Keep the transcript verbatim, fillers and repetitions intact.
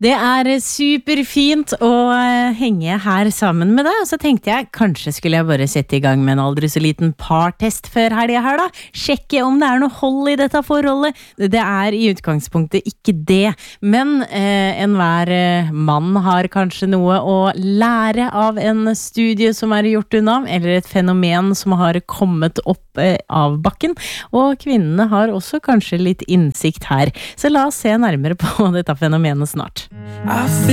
Det er superfint å henge her sammen med deg, og så tenkte jeg, kanskje skulle jeg bare sette i gang med en aldri så liten partest før helga her da, sjekke om det er noe hold i dette forholdet. Det er i utgangspunktet ikke det, men eh, enhver mann har kanskje noe å lære av en studie som er gjort unna, eller et fenomen som har kommet opp eh, av bakken, og kvinnene har også kanskje litt innsikt her. Så la oss se nærmere på dette fenomenet snart.